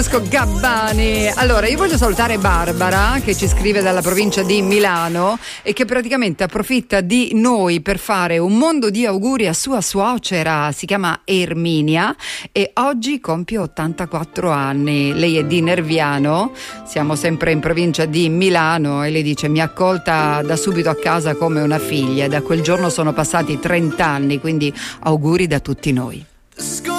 Gabbani. Allora, io voglio salutare Barbara che ci scrive dalla provincia di Milano e che praticamente approfitta di noi per fare un mondo di auguri a sua suocera. Si chiama Erminia e oggi compie 84 anni. Lei è di Nerviano, siamo sempre in provincia di Milano, e lei dice: mi ha accolta da subito a casa come una figlia. Da quel giorno sono passati 30 anni, quindi auguri da tutti noi.